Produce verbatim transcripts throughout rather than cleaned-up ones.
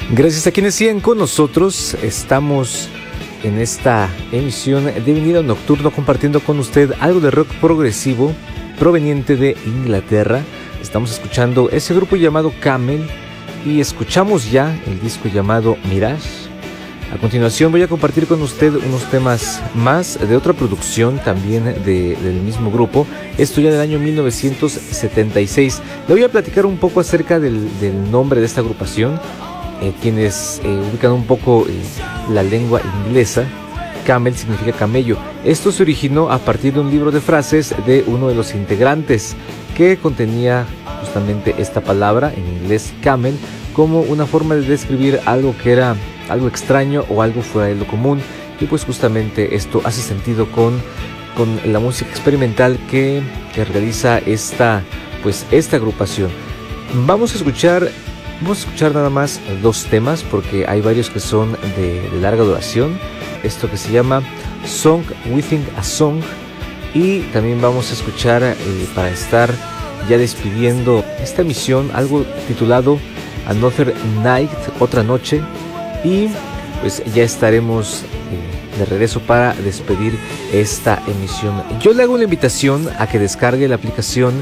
Gracias a quienes siguen con nosotros. Estamos en esta emisión de Vinilo Nocturno compartiendo con usted algo de rock progresivo proveniente de Inglaterra. Estamos escuchando ese grupo llamado Camel y escuchamos ya el disco llamado Mirage. A continuación voy a compartir con usted unos temas más de otra producción también de, del mismo grupo. Esto ya del año mil novecientos setenta y seis. Le voy a platicar un poco acerca del, del nombre de esta agrupación. Eh, quienes eh, ubican un poco eh, la lengua inglesa, Camel significa camello. Esto se originó a partir de un libro de frases de uno de los integrantes que contenía justamente esta palabra en inglés camel como una forma de describir algo que era algo extraño o algo fuera de lo común, y pues justamente esto hace sentido con, con la música experimental que, que realiza esta, pues, esta agrupación. Vamos a escuchar Vamos a escuchar nada más dos temas porque hay varios que son de, de larga duración. Esto que se llama Song Within a Song. Y también vamos a escuchar eh, para estar ya despidiendo esta emisión algo titulado Another Night, Otra Noche. Y pues ya estaremos eh, de regreso para despedir esta emisión. Yo le hago una invitación a que descargue la aplicación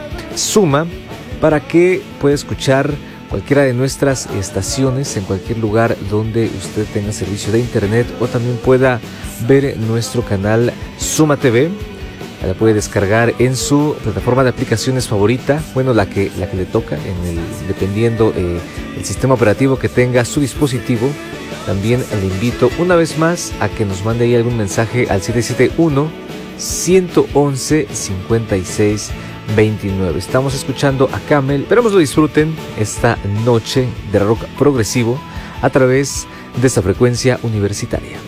Suma para que pueda escuchar cualquiera de nuestras estaciones en cualquier lugar donde usted tenga servicio de internet, o también pueda ver nuestro canal Suma T V. La puede descargar en su plataforma de aplicaciones favorita, bueno, la que, la que le toca, en el, dependiendo eh, el sistema operativo que tenga su dispositivo. También le invito una vez más a que nos mande ahí algún mensaje al siete siete uno, uno uno uno, cinco seis veintinueve. Estamos escuchando a Camel. Esperamos lo disfruten esta noche de rock progresivo a través de esta frecuencia universitaria.